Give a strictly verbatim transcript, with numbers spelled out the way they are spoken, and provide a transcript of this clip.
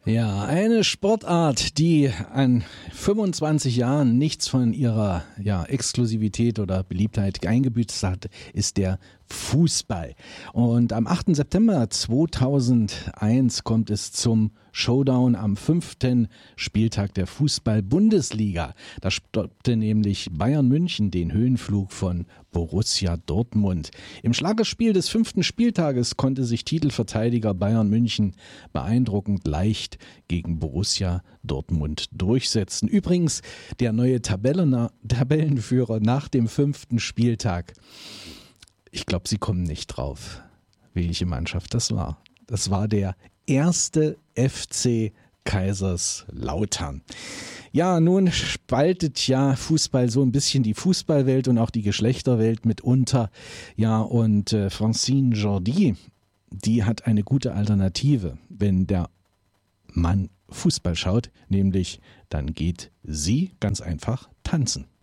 Ja, eine Sportart, die an fünfundzwanzig Jahren nichts von ihrer ja, Exklusivität oder Beliebtheit eingebüßt hat, ist der Fußball. Und am achten September zweitausendeins kommt es zum Showdown am fünften Spieltag der Fußball-Bundesliga. Da stoppte nämlich Bayern München den Höhenflug von Borussia Dortmund. Im Schlagerspiel des fünften Spieltages konnte sich Titelverteidiger Bayern München beeindruckend leicht gegen Borussia Dortmund durchsetzen. Übrigens der neue Tabellen- Tabellenführer nach dem fünften Spieltag. Ich glaube, Sie kommen nicht drauf, welche Mannschaft das war. Das war der erste F C Kaiserslautern. Ja, nun spaltet ja Fußball so ein bisschen die Fußballwelt und auch die Geschlechterwelt mitunter. Ja, und äh, Francine Jordi, die hat eine gute Alternative. Wenn der Mann Fußball schaut, nämlich dann geht sie ganz einfach tanzen.